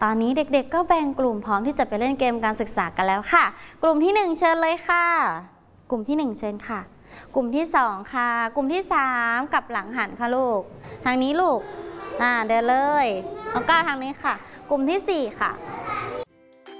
ตอนนี้เด็กๆก็แบ่งกลุ่มพร้อมที่จะไปเล่นเกมการศึกษากันแล้วค่ะกลุ่มที่1เชิญเลยค่ะกลุ่มที่1เชิญค่ะกลุ่มที่2ค่ะกลุ่มที่3กับหลังหันค่ะลูกทางนี้ลูกเดินเลยแล้วก็ทางนี้ค่ะกลุ่มที่4ค่ะ